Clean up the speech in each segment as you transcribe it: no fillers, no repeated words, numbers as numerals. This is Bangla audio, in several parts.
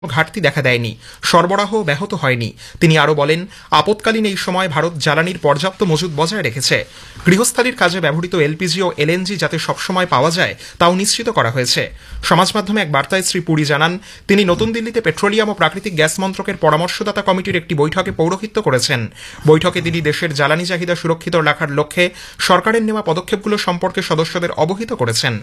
ঘাটতি দেখা দেয়নি, সরবরাহ ব্যাহত হয়নি। তিনি আরও বলেন, আপৎকালীন এই সময় ভারত জ্বালানির পর্যাপ্ত মজুত বজায় রেখেছে। গৃহস্থালির কাজে ব্যবহৃত এলপিজি ও এলএনজি যাতে সবসময় পাওয়া যায় তাও নিশ্চিত করা হয়েছে। সমাজ মাধ্যমে এক বার্তায় শ্রী পুরী জানান, তিনি নতুন দিল্লিতে পেট্রোলিয়াম ও প্রাকৃতিক গ্যাস মন্ত্রকের পরামর্শদাতা কমিটির একটি বৈঠকে পৌরোহিত্য করেছেন। বৈঠকে তিনি দেশের জ্বালানি চাহিদা সুরক্ষিত রাখার লক্ষ্যে সরকারের নেওয়া পদক্ষেপগুলো সম্পর্কে সদস্যদের অবহিত করেছেন।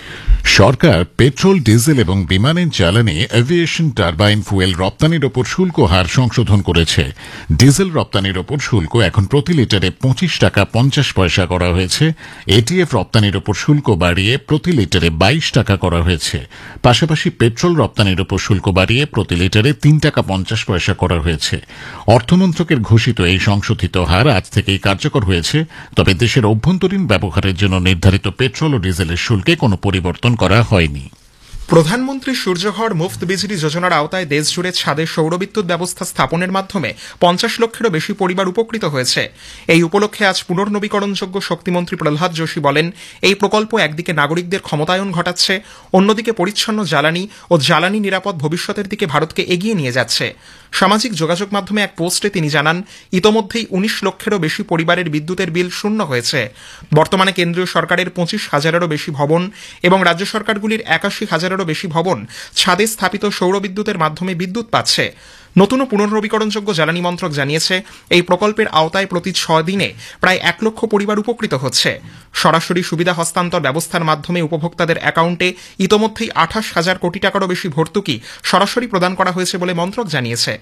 সরকার পেট্রোল, ডিজেল এবং বিমানের জ্বালানি এভিয়েশন টারবাইন ফুয়েল রপ্তানির ওপর শুল্ক হার সংশোধন করেছে। ডিজেল রপ্তানির ওপর শুল্ক এখন প্রতি লিটারে 25 টাকা 50 পয়সা করা হয়েছে। এটিএফ রপ্তানির ওপর শুল্ক বাড়িয়ে প্রতি লিটারে 22 টাকা করা হয়েছে। পাশাপাশি পেট্রোল রপ্তানির ওপর শুল্ক বাড়িয়ে প্রতি লিটারে 3 টাকা 50 পয়সা করা হয়েছে। অর্থমন্ত্রকের ঘোষিত এই সংশোধিত হার আজ থেকেই কার্যকর হয়েছে। তবে দেশের অভ্যন্তরীণ ব্যবহারের জন্য নির্ধারিত পেট্রোল ও ডিজেলের শুল্কে কোনো পরিবর্তন করা হয়নি। প্রধানমন্ত্রী সূর্যঘর মুফত বিজলি যোজনার আওতায় দেশজুড়ে ছাদে সৌরবিদ্যুৎ ব্যবস্থা স্থাপনের মাধ্যমে 50 লক্ষেরও বেশি পরিবার উপকৃত হয়েছে। এই উপলক্ষে আজ পুনর্নবীকরণযোগ্য শক্তিমন্ত্রী প্রহ্লাদ যোশী বলেন, এই প্রকল্প একদিকে নাগরিকদের ক্ষমতায়ন ঘটাচ্ছে, অন্যদিকে পরিচ্ছন্ন জ্বালানি ও জ্বালানি নিরাপদ ভবিষ্যতের দিকে ভারতকে এগিয়ে নিয়ে যাচ্ছে। সামাজিক যোগাযোগ মাধ্যমে এক পোস্টে তিনি জানান, ইতোমধ্যেই 19 লক্ষেরও বেশি পরিবারের বিদ্যুতের বিল শূন্য হয়েছে। বর্তমানে কেন্দ্রীয় সরকারের 25,000-এরও বেশি ভবন এবং রাজ্য সরকারগুলির 81,000-এরও বেশি ভবন ছাদে স্থাপিত সৌরবিদ্যুতের মাধ্যমে বিদ্যুৎ পাচ্ছে। নতুন ও পুনর্নবীকরণযোগ্য জ্বালানি মন্ত্রক জানিয়েছে, এই প্রকল্পের আওতায় প্রতি 6 দিনে প্রায় 1 লক্ষ পরিবার উপকৃত হচ্ছে। সরাসরি সুবিধা হস্তান্তর ব্যবস্থার মাধ্যমে উপভোক্তাদের অ্যাকাউন্টে ইতোমধ্যেই 28,000 কোটি টাকারও বেশি ভর্তুকি সরাসরি প্রদান করা হয়েছে বলে মন্ত্রক জানিয়েছে।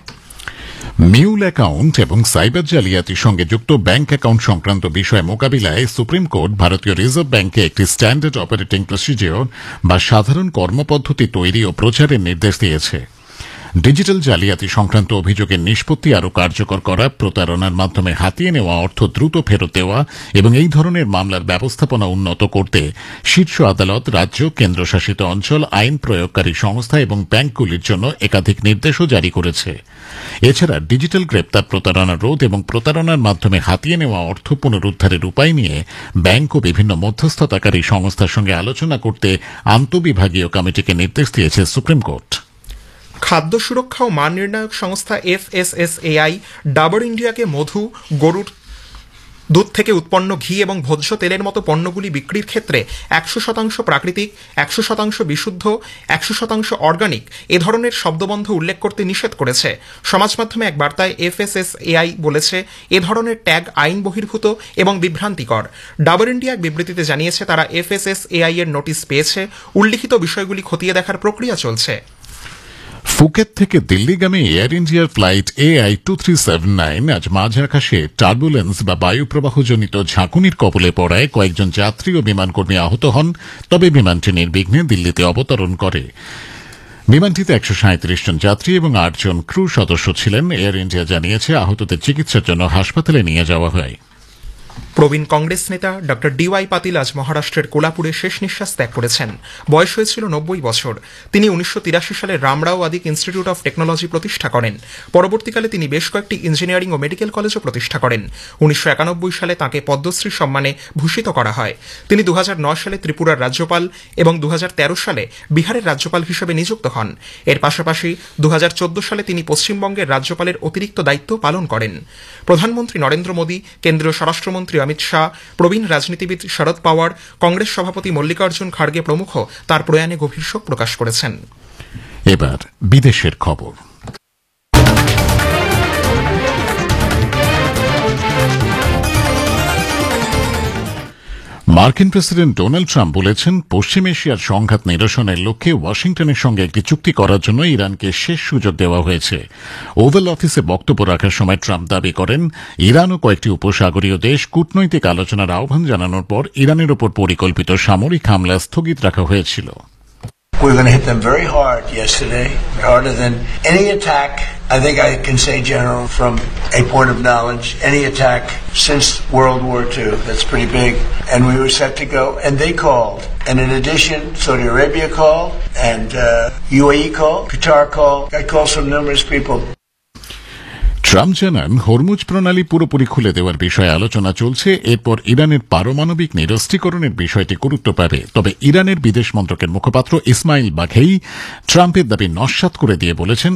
মিউল অ্যাকাউন্ট এবং সাইবার জালিয়াতির সঙ্গে যুক্ত ব্যাংক অ্যাকাউন্ট সংক্রান্ত বিষয় মোকাবিলায় সুপ্রিম কোর্ট ভারতীয় রিজার্ভ ব্যাংকে একটি স্ট্যান্ডার্ড অপারেটিং প্রসিডিওর বা সাধারণ কর্মপদ্ধতি তৈরি ও প্রচারের নির্দেশ দিয়েছে। ডিজিটাল জালিয়াতি সংক্রান্ত অভিযোগের নিষ্পত্তি আরও কার্যকর করা, প্রতারণার মাধ্যমে হাতিয়ে নেওয়া অর্থ দ্রুত ফেরত দেওয়া এবং এই ধরনের মামলার ব্যবস্থাপনা উন্নত করতে শীর্ষ আদালত, রাজ্য, কেন্দ্রশাসিত অঞ্চল, আইন প্রয়োগকারী সংস্থা এবং ব্যাংকগুলির জন্য একাধিক নির্দেশও জারি করেছে। এছাড়া ডিজিটাল গ্রেপ্তার, প্রতারণা রোধ এবং প্রতারণার মাধ্যমে হাতিয়ে নেওয়া অর্থ পুনরুদ্ধারের উপায় নিয়ে ব্যাংক ও বিভিন্ন মধ্যস্থতাকারী সংস্থার সঙ্গে আলোচনা করতে আন্তঃবিভাগীয় কমিটিকে নির্দেশ দিয়েছে সুপ্রিম কোর্ট। খাদ্য সুরক্ষা ও মান নির্ণায়ক সংস্থা FSSAI ডাবর ইন্ডিয়াকে মধু, গরুর দুধ থেকে উৎপন্ন ঘি এবং ভোজ্য তেলের মতো পণ্যগুলি বিক্রির ক্ষেত্রে 100% প্রাকৃতিক, 100% বিশুদ্ধ, 100% অর্গানিক এ ধরনের শব্দবন্ধ উল্লেখ করতে নিষেধ করেছে। সমাজ মাধ্যমে এক বার্তায় FSSAI বলেছে, এ ধরনের ট্যাগ আইন বহির্ভূত এবং বিভ্রান্তিকর। ডাবর ইন্ডিয়া এক বিবৃতিতে জানিয়েছে, তারা FSSAI এর নোটিশ পেয়েছে, উল্লিখিত বিষয়গুলি খতিয়ে দেখার প্রক্রিয়া চলছে। ফুকেত থেকে দিল্লিগামী এয়ার ইন্ডিয়ার ফ্লাইট AI2379 আজ মাঝ আকাশে টার্বুলেন্স বা বায়ুপ্রবাহজনিত ঝাঁকুনির কবলে পড়ায় কয়েকজন যাত্রী ও বিমানকর্মী আহত হন, তবে বিমানটি নির্বিঘ্নে দিল্লিতে অবতরণ করে। বিমানটিতে 137 জন যাত্রী এবং 8 জন ক্রু সদস্য ছিলেন। এয়ার ইন্ডিয়া জানিয়েছে, আহতদের চিকিৎসার জন্য হাসপাতালে নিয়ে যাওয়া হয়। প্রবীণ কংগ্রেস নেতা ডক্টর DY পাতিল আজ মহারাষ্ট্রের কোলাপুরে শেষ নিঃশ্বাস ত্যাগ করেছেন। বয়স হয়েছিল 90 বছর। তিনি 1983 সালে রামরাও আদিক ইনস্টিটিউট অফ টেকনোলজি প্রতিষ্ঠা করেন। পরবর্তীকালে তিনি বেশ কয়েকটি ইঞ্জিনিয়ারিং ও মেডিকেল কলেজও প্রতিষ্ঠা করেন। 1991 সালে তাঁকে পদ্মশ্রী সম্মানে ভূষিত করা হয়। তিনি 2009 সালে ত্রিপুরার রাজ্যপাল এবং 2013 সালে বিহারের রাজ্যপাল হিসেবে নিযুক্ত হন। এর পাশাপাশি 2014 সালে তিনি পশ্চিমবঙ্গের রাজ্যপালের অতিরিক্ত দায়িত্ব পালন করেন। প্রধানমন্ত্রী নরেন্দ্র মোদী, কেন্দ্রীয় স্বরাষ্ট্রমন্ত্রী অমিত শাহ, প্রবীণ রাজনীতিবিদ শরদ পাওয়ার, কংগ্রেস সভাপতি মল্লিকার্জুন খাড়গে প্রমুখ তার প্রয়াণে গভীর শোক প্রকাশ করেছেন। এবার বিদেশের খবর। মার্কিন প্রেসিডেন্ট ডোনাল্ড ট্রাম্প বলেছেন, পশ্চিম এশিয়ার সংঘাত নিরসনের লক্ষ্যে ওয়াশিংটনের সঙ্গে একটি চুক্তি করার জন্য ইরানকে শেষ সুযোগ দেওয়া হয়েছে। ওভাল অফিসে বক্তব্য রাখার সময় ট্রাম্প দাবি করেন, ইরান ও কয়েকটি উপসাগরীয় দেশ কূটনৈতিক আলোচনার আহ্বান জানানোর পর ইরানের ওপর পরিকল্পিত সামরিক হামলা স্থগিত রাখা হয়েছিল। We're going to hit them very hard yesterday, harder than any attack, I think I can say, General, from a point of knowledge, any attack since World War II. That's pretty big. And we were set to go, and they called. And in addition, Saudi Arabia called, and UAE called, Qatar called. I called some numerous people. Trump জানান হরমুজ প্রণালী পুরোপুরি খুলে দেওয়ার বিষয়ে আলোচনা চলছে, এরপর ইরানের পারমাণবিক নিরস্ত্রীকরণের বিষয়টি গুরুত্ব পাবে। তবে ইরানের বিদেশ মন্ত্রকের মুখপাত্র ইসমাইল বাঘেই ট্রাম্পের দাবি নস্যাৎ করে দিয়ে বলেছেন,